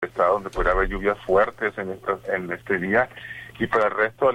estado donde podría haber lluvias fuertes en este día, y para el resto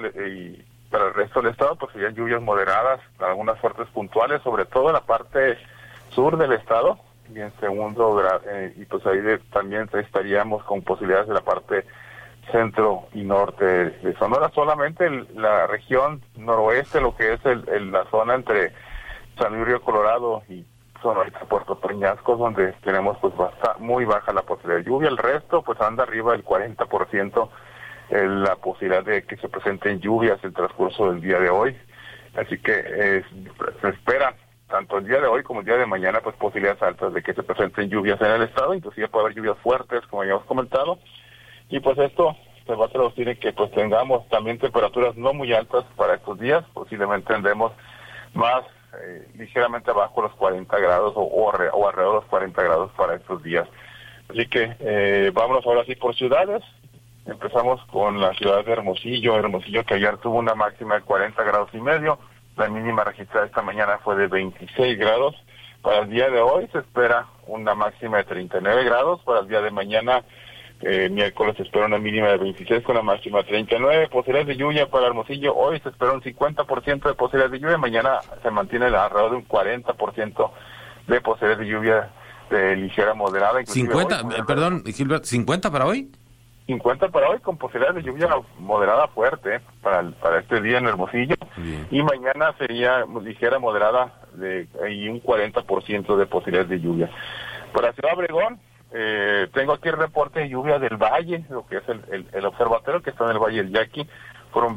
del estado pues serían lluvias moderadas, algunas fuertes puntuales, sobre todo en la parte sur del estado, y en segundo grado, y pues ahí también estaríamos con posibilidades de la parte centro y norte de Sonora. Solamente la región noroeste, lo que es la zona entre San Luis Río Colorado y Sonora, Puerto Peñasco, donde tenemos pues muy baja la posibilidad de lluvia. El resto pues anda arriba del 40% la posibilidad de que se presenten lluvias en el transcurso del día de hoy. Así que se espera tanto el día de hoy como el día de mañana pues posibilidades altas de que se presenten lluvias en el estado, inclusive puede haber lluvias fuertes, como ya hemos comentado. Y pues esto se va a traducir en que pues tengamos también temperaturas no muy altas para estos días, posiblemente tendremos más ligeramente abajo los 40 grados o alrededor de los 40 grados para estos días. Así que vámonos ahora sí por ciudades. Empezamos con la ciudad de Hermosillo que ayer tuvo una máxima de 40 grados y medio, la mínima registrada esta mañana fue de 26 grados. Para el día de hoy se espera una máxima de 39 grados, para el día de mañana miércoles se espera una mínima de 26 con la máxima de 39. Posibilidades de lluvia para Hermosillo, hoy se espera un 50% de posibilidades de lluvia, mañana se mantiene alrededor de un 40% de posibilidades de lluvia de ligera moderada. 50, hoy, perdón, Gilbert, ¿50 para hoy? 50 para hoy, con posibilidades de lluvia moderada fuerte para este día en Hermosillo. Bien. Y mañana sería ligera moderada y un 40% de posibilidades de lluvia. Para Ciudad Obregón, tengo aquí el reporte de lluvia del valle, lo que es el observatorio que está en el Valle del Yaqui. Fueron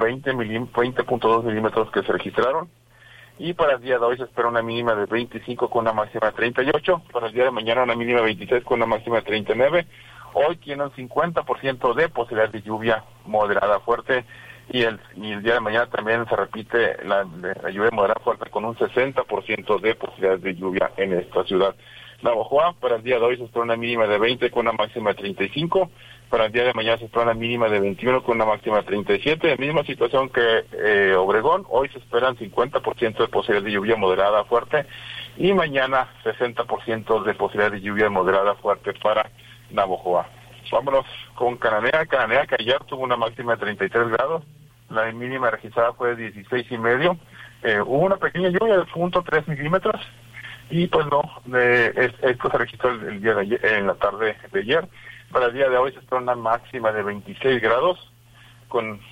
20.2 milímetros que se registraron, y para el día de hoy se espera una mínima de 25 con una máxima de 38, para el día de mañana una mínima de 26 con una máxima de 39. Hoy tiene un 50% de posibilidad de lluvia moderada fuerte, y el día de mañana también se repite la lluvia moderada fuerte con un 60% de posibilidades de lluvia en esta ciudad. Navojoa, para el día de hoy se espera una mínima de 20 con una máxima de 35, para el día de mañana se espera una mínima de 21 con una máxima de 37, misma situación que Obregón, hoy se esperan 50% de posibilidad de lluvia moderada fuerte, y mañana 60% de posibilidad de lluvia moderada fuerte para Navojoa. Vámonos con Cananea que ayer tuvo una máxima de 33 grados, la mínima registrada fue de 16 y medio, hubo una pequeña lluvia de 0.3 milímetros, y pues no, esto se registró el día de ayer, en la tarde de ayer. Para el día de hoy se espera una máxima de 26 grados, con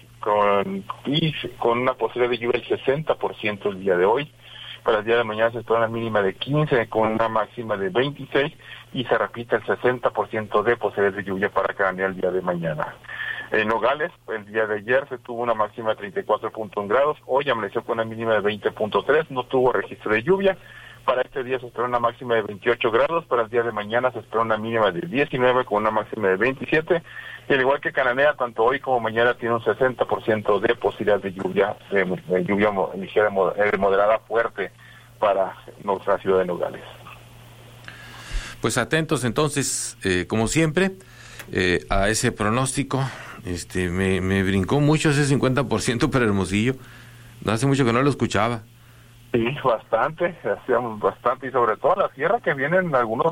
una posibilidad de lluvia del 60% el día de hoy. Para el día de mañana se espera una mínima de 15 con una máxima de 26, y se repite el 60% de posibilidades de lluvia para Cananea el día de mañana. En Nogales, el día de ayer se tuvo una máxima de 34.1 grados, hoy amaneció con una mínima de 20.3, no tuvo registro de lluvia. Para este día se espera una máxima de 28 grados, para el día de mañana se espera una mínima de 19 con una máxima de 27, y al igual que Cananea, tanto hoy como mañana tiene un 60% de posibilidad de lluvia ligera moderada fuerte para nuestra ciudad de Nogales. Pues atentos entonces, como siempre, a ese pronóstico. Me brincó mucho ese 50% para Hermosillo, no hace mucho que no lo escuchaba. Sí, bastante, hacíamos bastante, y sobre todo la sierra, que vienen algunos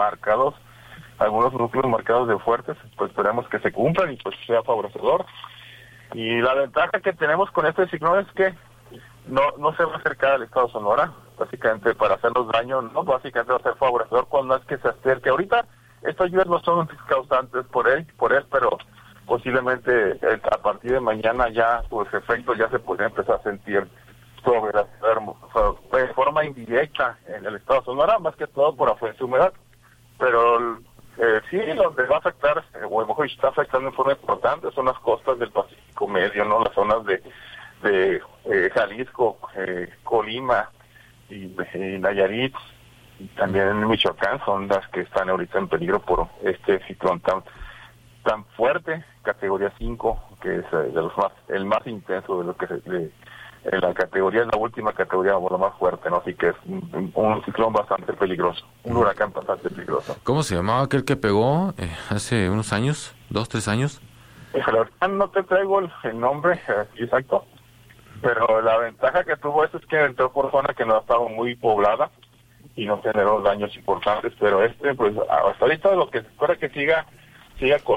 núcleos marcados de fuertes, pues esperemos que se cumplan y pues sea favorecedor. Y la ventaja que tenemos con este ciclón es que no se va a acercar al estado de Sonora, básicamente para hacernos daño, no, básicamente va a ser favorecedor cuando es que se acerque. Ahorita estas lluvias no son causantes por él, pero posiblemente a partir de mañana ya sus efectos ya se podrían empezar a sentir sobre la ciudad, de forma indirecta en el estado de Sonora, más que todo por afluencia de humedad, pero sí, donde va a afectar, o mejor está afectando en forma importante, son las costas del Pacífico Medio, ¿no? Las zonas de Jalisco, Colima y Nayarit, y también en Michoacán, son las que están ahorita en peligro por este ciclón tan fuerte, categoría 5, que es el más intenso de lo que la categoría es la última categoría, la más fuerte, ¿no? Así que es un ciclón bastante peligroso, un huracán bastante peligroso. ¿Cómo se llamaba aquel que pegó hace unos años, 2-3 años? No te traigo el nombre exacto, pero la ventaja que tuvo eso es que entró por zona que no estaba muy poblada y no generó daños importantes, pero pues hasta ahorita lo que se espera que siga siga